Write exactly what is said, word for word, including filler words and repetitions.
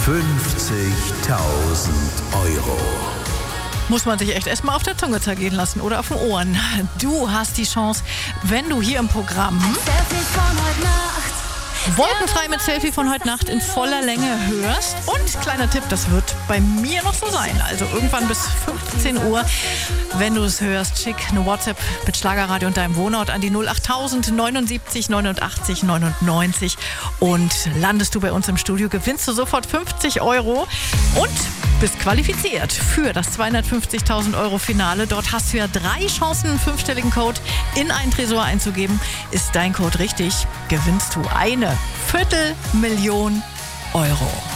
fünfzigtausend Euro. Muss man sich echt erstmal auf der Zunge zergehen lassen oder auf den Ohren. Du hast die Chance, wenn du hier im Programm Wolkenfrei mit Selfie von heute Nacht in voller Länge hörst. Und kleiner Tipp, das wird bei mir noch so sein. Also irgendwann bis fünfzehn Uhr, wenn du es hörst, schick eine WhatsApp mit Schlagerradio und deinem Wohnort an die null achttausend neunundsiebzig neunundachtzig neunundneunzig und landest du bei uns im Studio, gewinnst du sofort fünfzig Euro und bist qualifiziert für das zweihundertfünfzigtausend Euro Finale. Dort hast du ja drei Chancen, einen fünfstelligen Code in einen Tresor einzugeben. Ist dein Code richtig, gewinnst du eine Viertelmillion Euro.